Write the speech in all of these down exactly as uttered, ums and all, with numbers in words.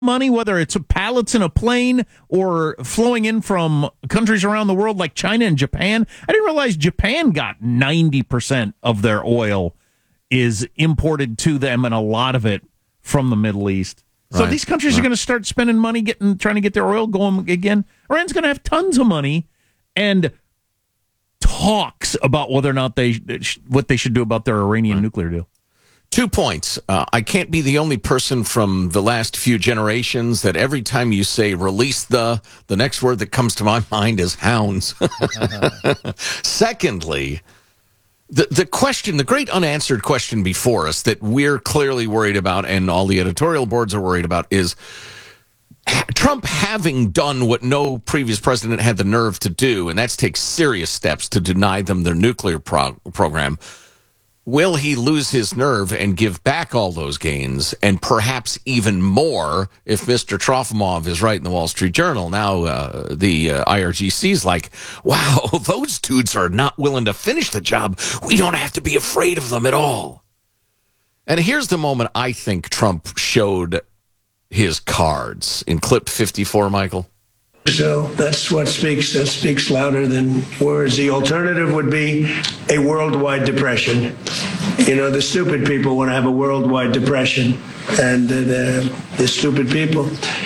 money, whether it's pallets in a plane or flowing in from countries around the world like China and Japan. I didn't realize Japan got ninety percent of their oil is imported to them, and a lot of it from the Middle East. So right, these countries right. are going to start spending money getting trying to get their oil going again. Iran's going to have tons of money and talks about whether or not they what they should do about their Iranian right. nuclear deal. Two points. Uh, I can't be the only person from the last few generations that every time you say release the, the next word that comes to my mind is hounds. Secondly, the, the question, the great unanswered question before us that we're clearly worried about and all the editorial boards are worried about is Trump having done what no previous president had the nerve to do, and that's take serious steps to deny them their nuclear pro- program. Will he lose his nerve and give back all those gains, and perhaps even more if Mister Trofimov is right in the Wall Street Journal? Now uh, the uh, I R G C is like, wow, those dudes are not willing to finish the job. We don't have to be afraid of them at all. And here's the moment I think Trump showed his cards in clip fifty-four, Michael. So that's what speaks. That speaks louder than words. The alternative would be a worldwide depression. You know, the stupid people want to have a worldwide depression, and uh, they're, they're stupid people.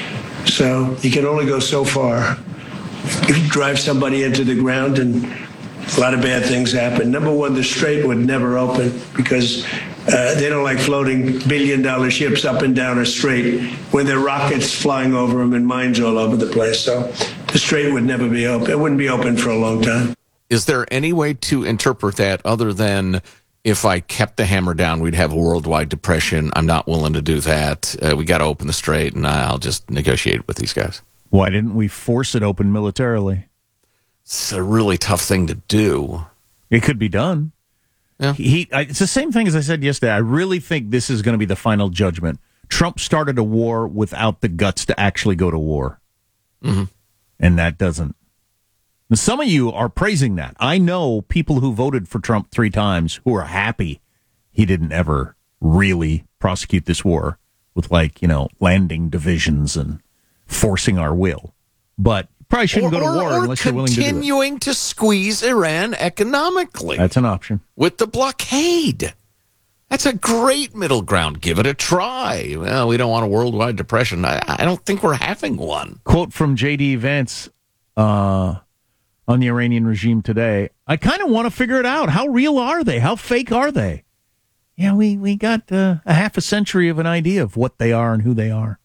So you can only go so far. You drive somebody into the ground, and a lot of bad things happen. Number one, the Strait would never open because uh, they don't like floating billion-dollar ships up and down a strait when there are rockets flying over them and mines all over the place. So the Strait would never be open. It wouldn't be open for a long time. Is there any way to interpret that other than if I kept the hammer down, we'd have a worldwide depression? I'm not willing to do that. Uh, we got to open the Strait, and I'll just negotiate with these guys. Why didn't we force it open militarily? It's a really tough thing to do. It could be done. Yeah. He, I, it's the same thing as I said yesterday. I really think this is going to be the final judgment. Trump started a war without the guts to actually go to war. Mm-hmm. And that doesn't. And some of you are praising that. I know people who voted for Trump three times who are happy he didn't ever really prosecute this war with, like, you know, landing divisions and forcing our will. But probably shouldn't or, go to war or, or unless you're willing to do it. Continuing to squeeze Iran economically. That's an option. With the blockade. That's a great middle ground. Give it a try. Well, we don't want a worldwide depression. I, I don't think we're having one. Quote from J D. Vance uh, on the Iranian regime today. I kind of want to figure it out. How real are they? How fake are they? Yeah, we, we got uh, a half a century of an idea of what they are and who they are.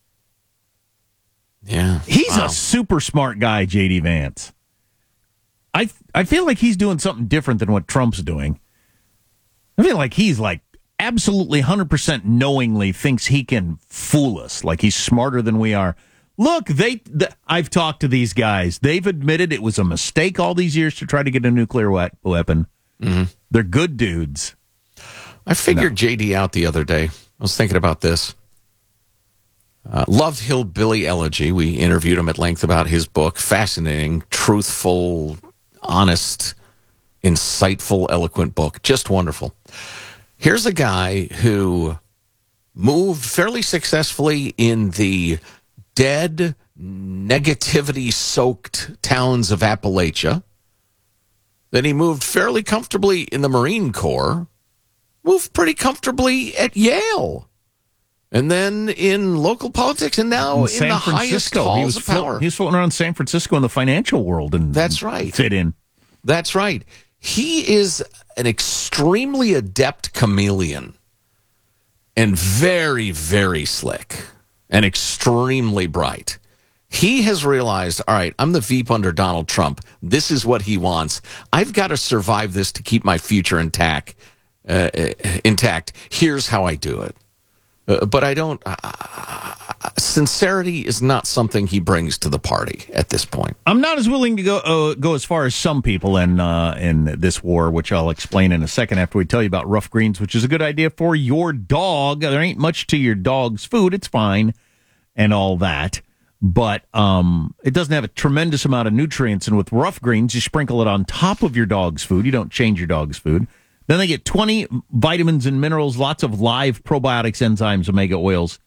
Yeah, he's wow. a super smart guy, J D. Vance. I I feel like he's doing something different than what Trump's doing. I feel like he's like absolutely one hundred percent knowingly thinks he can fool us, like he's smarter than we are. Look, they. The, I've talked to these guys. They've admitted it was a mistake all these years to try to get a nuclear weapon. Mm-hmm. They're good dudes. I figured no. J D out the other day. I was thinking about this. Uh, loved Hillbilly Elegy. We interviewed him at length about his book. Fascinating, truthful, honest, insightful, eloquent book. Just wonderful. Here's a guy who moved fairly successfully in the dead, negativity-soaked towns of Appalachia. Then he moved fairly comfortably in the Marine Corps. Moved pretty comfortably at Yale. And then in local politics, and now in, in the highest halls he was of power. Floating, he was floating around San Francisco in the financial world, and that's right. Fit in. That's right. He is an extremely adept chameleon, and very, very slick, and extremely bright. He has realized, all right, I'm the Veep under Donald Trump. This is what he wants. I've got to survive this to keep my future intact. Uh, intact. Here's how I do it. Uh, but I don't. Uh, sincerity is not something he brings to the party at this point. I'm not as willing to go uh, go as far as some people in uh, in this war, which I'll explain in a second after we tell you about Rough Greens, which is a good idea for your dog. There ain't much to your dog's food; it's fine and all that, but um, it doesn't have a tremendous amount of nutrients. And with Rough Greens, you sprinkle it on top of your dog's food. You don't change your dog's food. Then they get twenty vitamins and minerals, lots of live probiotics, enzymes, omega oils,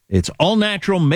It's all natural.